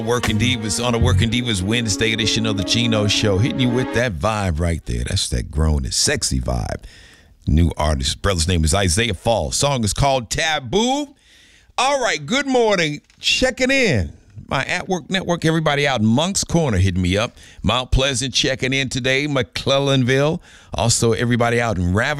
Working Divas on a Working Divas Wednesday edition of the Chino Show. Hitting you with that vibe right there. That's that grown and sexy vibe. New artist. Brother's name is Isaiah Fall. Song is called Taboo. All right, good morning. Checking in. My At Work Network, everybody out in Moncks Corner hitting me up. Mount Pleasant checking in today. McClellanville. Also, everybody out in Ravenna.